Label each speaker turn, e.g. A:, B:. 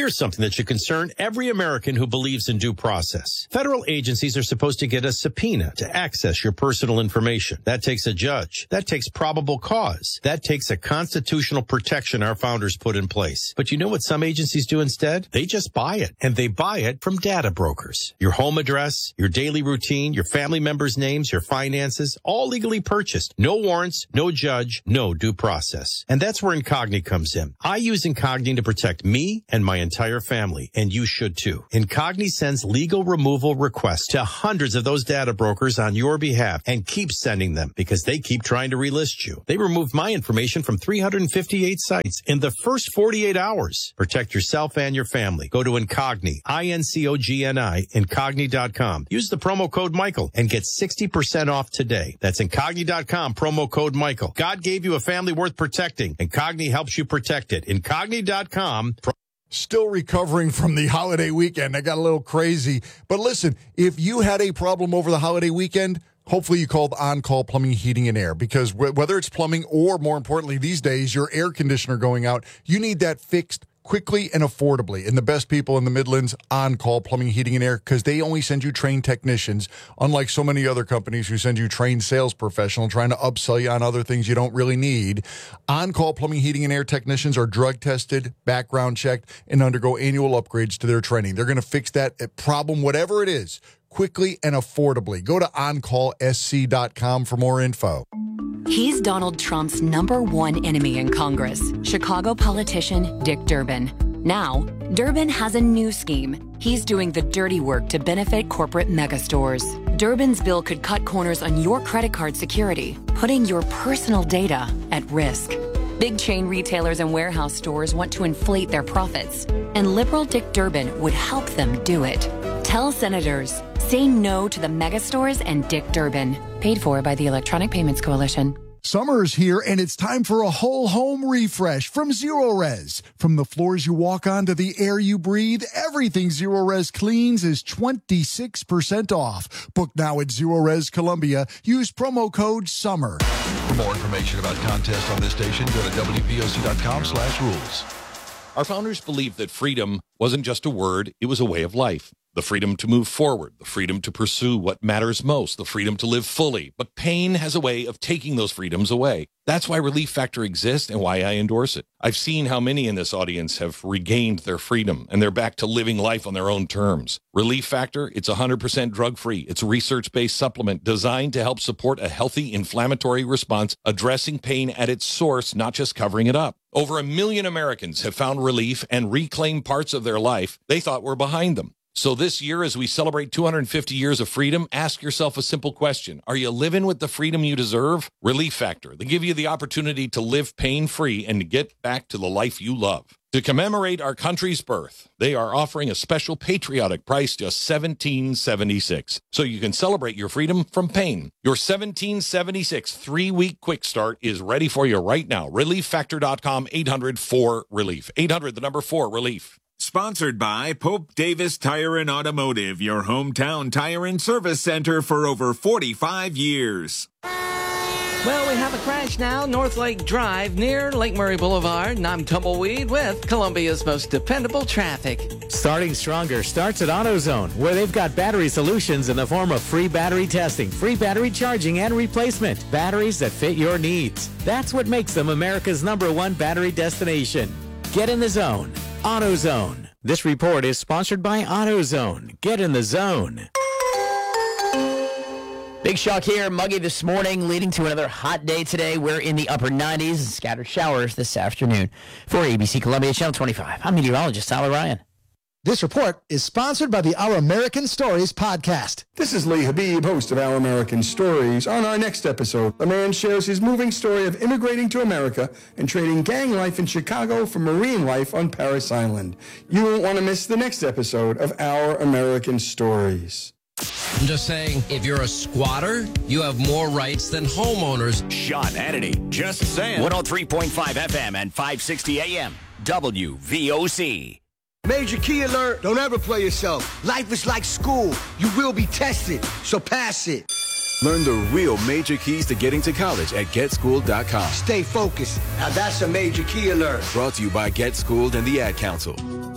A: Here's something that should concern every American who believes in due process. Federal agencies are supposed to get a subpoena to access your personal information. That takes a judge. That takes probable cause. That takes a constitutional protection our founders put in place. But you know what some agencies do instead? They just buy it. And they buy it from data brokers. Your home address, your daily routine, your family members' names, your finances, all legally purchased. No warrants, no judge, no due process. And that's where Incogni comes in. I use Incogni to protect me and my entire family, and you should too. Incogni sends legal removal requests to hundreds of those data brokers on your behalf and keeps sending them because they keep trying to relist you. They removed my information from 358 sites in the first 48 hours. Protect yourself and your family. Go to Incogni, INCOGNI, Incogni.com. Use the promo code Michael and get 60% off today. That's Incogni.com, promo code Michael. God gave you a family worth protecting. Incogni helps you protect it. Incogni.com.
B: Still recovering from the holiday weekend. I got a little crazy. But listen, if you had a problem over the holiday weekend, hopefully you called On-Call Plumbing, Heating, and Air, because whether it's plumbing or, more importantly these days, your air conditioner going out, you need that fixed quickly and affordably. And the best people in the Midlands, On-Call Plumbing, Heating, and Air, because they only send you trained technicians, unlike so many other companies who send you trained sales professionals trying to upsell you on other things you don't really need. On-Call Plumbing, Heating, and Air technicians are drug tested, background checked, and undergo annual upgrades to their training. They're going to fix that problem, whatever it is, quickly and affordably. Go to OnCallSC.com for more info.
C: He's Donald Trump's #1 enemy in Congress, Chicago politician Dick Durbin. Now, Durbin has a new scheme. He's doing the dirty work to benefit corporate megastores. Durbin's bill could cut corners on your credit card security, putting your personal data at risk. Big chain retailers and warehouse stores want to inflate their profits, and liberal Dick Durbin would help them do it. Tell senators, say no to the megastores and Dick Durbin. Paid for by the Electronic Payments Coalition.
B: Summer's here, and it's time for a whole home refresh from Zerorez. From the floors you walk on to the air you breathe, everything Zerorez cleans is 26% off. Book now at Zerorez Columbia. Use promo code SUMMER.
D: For more information about contests on this station, go to WVOC.com/rules.
E: Our founders believed that freedom wasn't just a word, it was a way of life. The freedom to move forward, the freedom to pursue what matters most, the freedom to live fully. But pain has a way of taking those freedoms away. That's why Relief Factor exists and why I endorse it. I've seen how many in this audience have regained their freedom, and they're back to living life on their own terms. Relief Factor, it's 100% drug-free. It's a research-based supplement designed to help support a healthy inflammatory response, addressing pain at its source, not just covering it up. Over 1 million Americans have found relief and reclaimed parts of their life they thought were behind them. So this year, as we celebrate 250 years of freedom, ask yourself a simple question. Are you living with the freedom you deserve? Relief Factor. They give you the opportunity to live pain-free and to get back to the life you love. To commemorate our country's birth, they are offering a special patriotic price, just $17.76. So you can celebrate your freedom from pain. Your $17.76 3-week quick start is ready for you right now. ReliefFactor.com, 800-4-RELIEF. 800, the number 4-RELIEF.
F: Sponsored by Pope Davis Tire and Automotive, your hometown tire and service center for over 45 years.
G: Well, we have a crash now, North Lake Drive near Lake Murray Boulevard, and I'm Tumbleweed with Columbia's most dependable traffic.
H: Starting stronger starts at AutoZone, where they've got battery solutions in the form of free battery testing, free battery charging, and replacement. Batteries that fit your needs. That's what makes them America's #1 battery destination. Get in the zone. AutoZone. This report is sponsored by AutoZone. Get in the zone.
I: Big shock here, muggy this morning, leading to another hot day today. We're in the upper 90s and scattered showers this afternoon. For ABC Columbia Channel 25, I'm meteorologist Tyler Ryan.
J: This report is sponsored by the Our American Stories podcast.
K: This is Lee Habib, host of Our American Stories. On our next episode, a man shares his moving story of immigrating to America and trading gang life in Chicago for marine life on Parris Island. You won't want to miss the next episode of Our American Stories.
L: I'm just saying, if you're a squatter, you have more rights than homeowners.
M: Sean Hannity, just saying. 103.5 FM and 560 AM, WVOC.
N: Major key alert. Don't ever play yourself. Life is like school. You will be tested, so pass it.
O: Learn the real major keys to getting to college at GetSchooled.com.
N: Stay focused. Now that's a major key alert.
O: Brought to you by Get Schooled and the Ad Council.